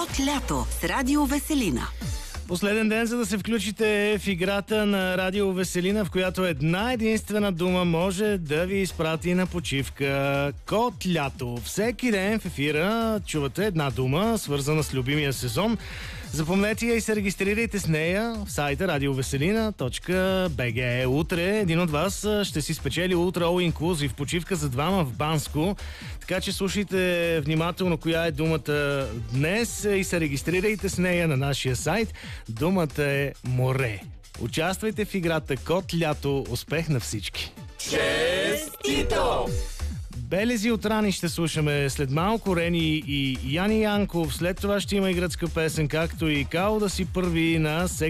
Кот лято с Радио Веселина. Последен ден, за да се включите в играта на Радио Веселина, в която една единствена дума може да ви изпрати на почивка. Кот лято. Всеки ден в ефира чувате една дума, свързана с любимия сезон. Запомнете я и се регистрирайте с нея в сайта radioveselina.bg. Утре един от вас ще си спечели Ultra All Inclusive почивка за двама в Банско. Така че слушайте внимателно коя е думата днес и се регистрирайте с нея на нашия сайт. Думата е море. Участвайте в играта Кот лято. Успех на всички! Честито! Белези от рани ще слушаме след малко, Рени и Яни Янков. След това ще има и гръцка песен, както и Као да си първи на